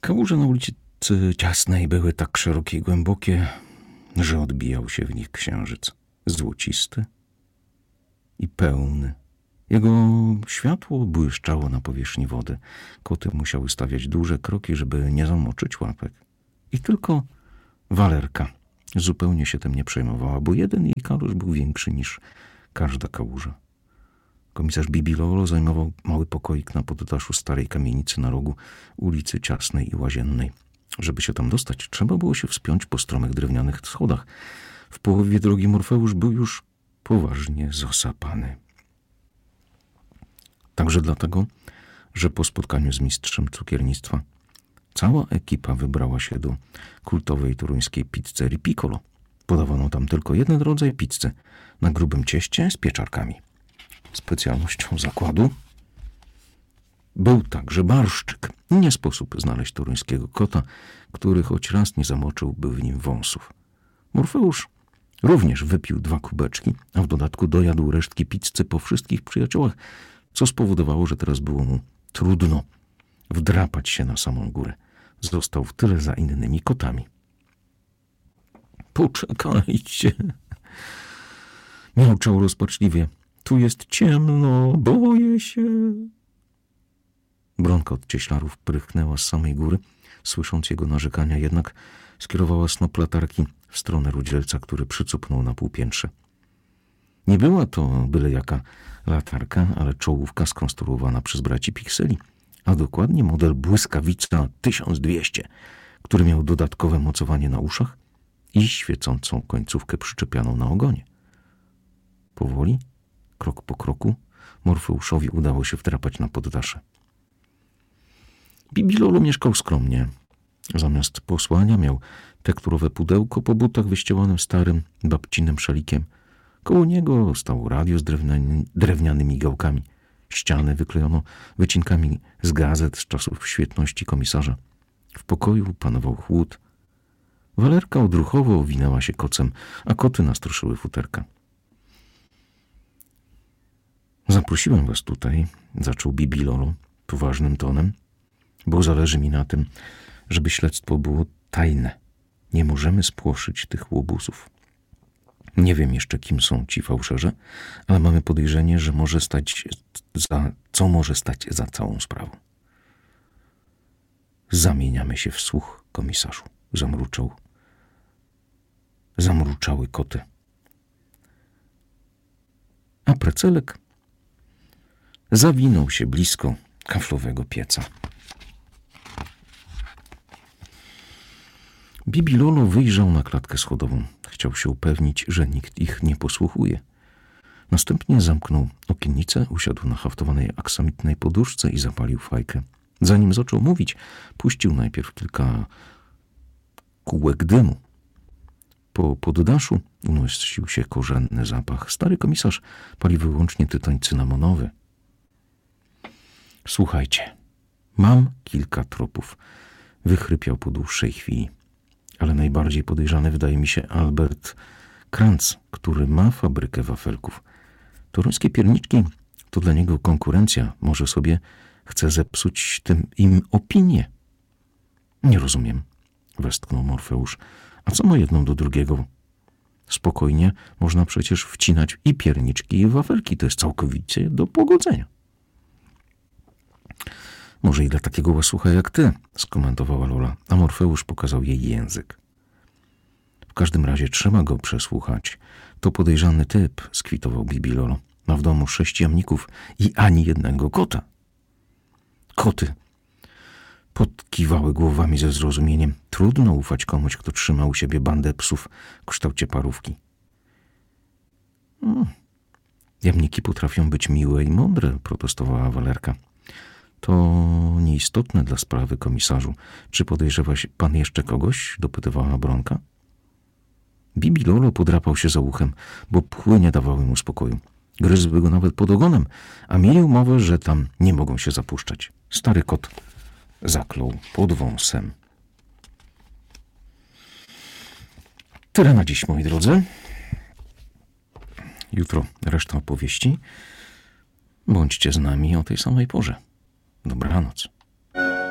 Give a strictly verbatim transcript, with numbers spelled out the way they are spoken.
Kałuże na ulicy Ciasnej były tak szerokie i głębokie, że odbijał się w nich księżyc, złocisty i pełny. Jego światło błyszczało na powierzchni wody. Koty musiały stawiać duże kroki, żeby nie zamoczyć łapek. I tylko Walerka zupełnie się tym nie przejmowała, bo jeden jej kaluż był większy niż każda kałuża. Komisarz Bibilolo zajmował mały pokoik na poddaszu starej kamienicy na rogu ulicy Ciasnej i Łaziennej. Żeby się tam dostać, trzeba było się wspiąć po stromych drewnianych schodach. W połowie drogi Morfeusz był już poważnie zasapany. Także dlatego, że po spotkaniu z mistrzem cukiernictwa cała ekipa wybrała się do kultowej toruńskiej pizzerii Piccolo. Podawano tam tylko jeden rodzaj pizzy na grubym cieście z pieczarkami. Specjalnością zakładu był także barszczyk. Nie sposób znaleźć toruńskiego kota, który choć raz nie zamoczyłby w nim wąsów. Morfeusz również wypił dwa kubeczki, a w dodatku dojadł resztki pizzy po wszystkich przyjaciołach, co spowodowało, że teraz było mu trudno wdrapać się na samą górę. Został w tyle za innymi kotami. Poczekajcie, miauczał rozpaczliwie. Tu jest ciemno, boję się. Bronka od cieślarów prychnęła z samej góry, słysząc jego narzekania, jednak skierowała snop latarki w stronę rudzielca, który przycupnął na półpiętrze. Nie była to byle jaka latarka, ale czołówka skonstruowana przez braci Pikseli, a dokładnie model Błyskawica tysiąc dwieście, który miał dodatkowe mocowanie na uszach i świecącą końcówkę przyczepianą na ogonie. Powoli, krok po kroku, Morfeuszowi udało się wdrapać na poddasze. Bibilolo mieszkał skromnie. Zamiast posłania miał tekturowe pudełko po butach wyścielonym starym, babcinym szalikiem. Koło niego stało radio z drewnianymi, drewnianymi gałkami. Ściany wyklejono wycinkami z gazet z czasów świetności komisarza. W pokoju panował chłód. Walerka odruchowo owinęła się kocem, a koty nastroszyły futerka. Zaprosiłem was tutaj, zaczął Bibilolo poważnym tonem, bo zależy mi na tym, żeby śledztwo było tajne. Nie możemy spłoszyć tych łobuzów. Nie wiem jeszcze, kim są ci fałszerze, ale mamy podejrzenie, że może stać za, co może stać za całą sprawą. Zamieniamy się w słuch, komisarzu, zamruczał. Zamruczały koty. A Precelek zawinął się blisko kaflowego pieca. Bibilolo wyjrzał na klatkę schodową. Chciał się upewnić, że nikt ich nie posłuchuje. Następnie zamknął okiennicę, usiadł na haftowanej aksamitnej poduszce i zapalił fajkę. Zanim zaczął mówić, puścił najpierw kilka kółek dymu. Po poddaszu unosił się korzenny zapach. Stary komisarz pali wyłącznie tytoń cynamonowy. Słuchajcie, mam kilka tropów. Wychrypiał po dłuższej chwili. Ale najbardziej podejrzany wydaje mi się Albert Kranz, który ma fabrykę wafelków. Toruńskie pierniczki to dla niego konkurencja. Może sobie chce zepsuć tym im opinię. Nie rozumiem, westchnął Morfeusz. A co ma jedno do drugiego? Spokojnie można przecież wcinać i pierniczki, i wafelki. To jest całkowicie do pogodzenia. Może i dla takiego łasucha jak ty, skomentowała Lola, a Morfeusz pokazał jej język. W każdym razie trzeba go przesłuchać. To podejrzany typ, skwitował Bibilolo. Ma w domu sześć jamników i ani jednego kota. Koty podkiwały głowami ze zrozumieniem. Trudno ufać komuś, kto trzyma u siebie bandę psów w kształcie parówki. Hmm. Jamniki potrafią być miłe i mądre, protestowała Walerka. To nieistotne dla sprawy, komisarzu. Czy podejrzewa się pan jeszcze kogoś? Dopytywała Bronka. Bibilolo podrapał się za uchem, bo pchły nie dawały mu spokoju. Gryzły go nawet pod ogonem, a mieli umowę, że tam nie mogą się zapuszczać. Stary kot zaklął pod wąsem. Tyle na dziś, moi drodzy. Jutro reszta opowieści. Bądźcie z nami o tej samej porze. Dobranoc.